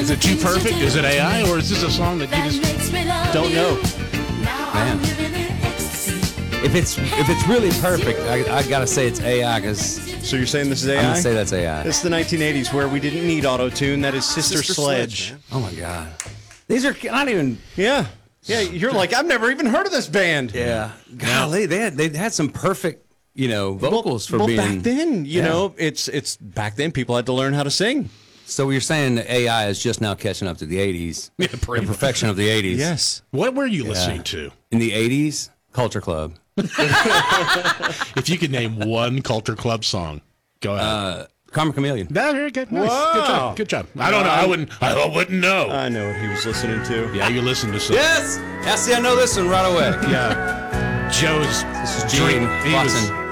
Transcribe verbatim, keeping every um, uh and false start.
Is it too perfect? Is it A I, or is this a song that you just don't know? Man. If it's if it's really perfect, I, I gotta say it's A I because So you're saying this is A I? I'm gonna say that's A I. This is the nineteen eighties where we didn't need auto-tune. That is Sister, Sister Sledge. Sledge, Oh my God, these are not even. Yeah. Yeah, you're like, I've never even heard of this band. Yeah, golly, they had they had some perfect, you know, vocals for well, being. back then, you Yeah. know, it's it's back then people had to learn how to sing. So you're saying that A I is just now catching up to the eighties, Yeah, the pretty much. perfection of the eighties. Yes. What were you listening to? In the eighties, Culture Club. If you could name one Culture Club song, go ahead. Uh, Karma Chameleon. That's very good. Nice. Wow. Good job. Good job. I don't know. I wouldn't. I wouldn't know. I know what he was listening to. yeah, you listen to some. Yes! I see, I know this one right away. Yeah. Joe's This is drink. Gene He was, Watson.